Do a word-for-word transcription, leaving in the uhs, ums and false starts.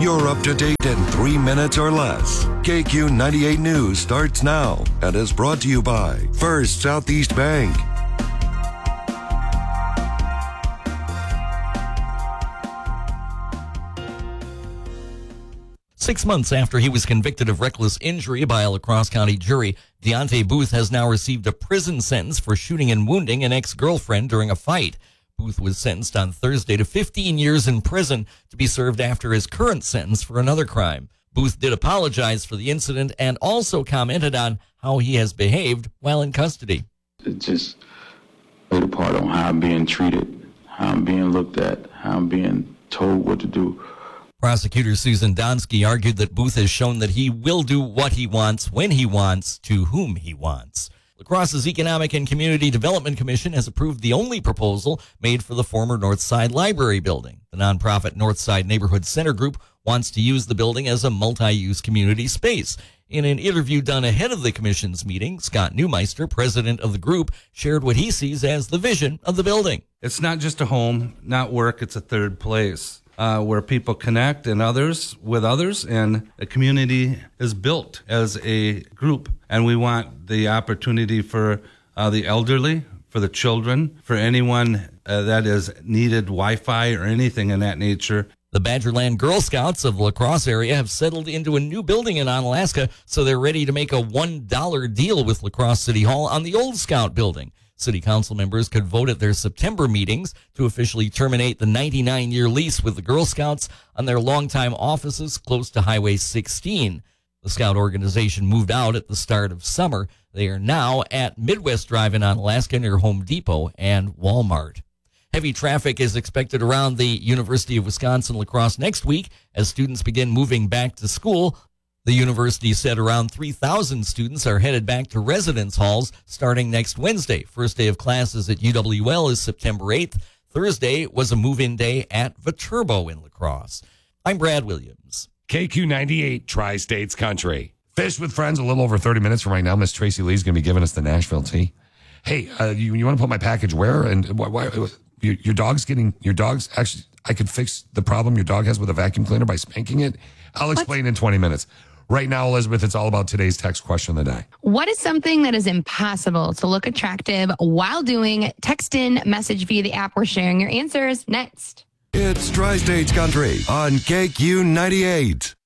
You're up to date in three minutes or less. K Q ninety-eight News starts now and is brought to you by First Southeast Bank. Six months after he was convicted of reckless injury by a La Crosse County jury, Deontay Booth has now received a prison sentence for shooting and wounding an ex-girlfriend during a fight. Booth was sentenced on Thursday to fifteen years in prison to be served after his current sentence for another crime. Booth did apologize for the incident and also commented on how he has behaved while in custody. It just played a part on how I'm being treated, how I'm being looked at, how I'm being told what to do. Prosecutor Susan Donsky argued that Booth has shown that he will do what he wants, when he wants, to whom he wants. La Crosse's Economic and Community Development Commission has approved the only proposal made for the former Northside Library building. The nonprofit Northside Neighborhood Center Group wants to use the building as a multi-use community space. In an interview done ahead of the commission's meeting, Scott Neumeister, president of the group, shared what he sees as the vision of the building. It's not just a home, not work, it's a third place. Uh, where people connect and others with others, and a community is built as a group. And we want the opportunity for uh, the elderly, for the children, for anyone uh, that is needed Wi-Fi or anything in that nature. The Badgerland Girl Scouts of the La Crosse area have settled into a new building in Onalaska, so they're ready to make a one dollar deal with La Crosse City Hall on the old Scout building. City council members could vote at their September meetings to officially terminate the ninety-nine year lease with the Girl Scouts on their longtime offices close to Highway sixteen. The Scout organization moved out at the start of summer. They are now at Midwest Drive in Onalaska near Home Depot and Walmart. Heavy traffic is expected around the University of Wisconsin-La Crosse next week as students begin moving back to school. The university said around three thousand students are headed back to residence halls starting next Wednesday. First day of classes at U W L is September eighth. Thursday was a move-in day at Viterbo in La Crosse. I'm Brad Williams. K Q ninety-eight, Tri-States Country. Fish with Friends, a little over thirty minutes from right now. Miss Tracy Lee's going to be giving us the Nashville tea. Hey, uh, you, you want to put my package where? And why, why, your, your dog's getting, your dog's actually, I could fix the problem your dog has with a vacuum cleaner by spanking it. I'll explain what? in twenty minutes. Right now, Elizabeth, it's all about today's text question of the day. What is something that is impossible to look attractive while doing? Text in, message via the app. We're sharing your answers next. It's Tri-States Country on K Q ninety-eight.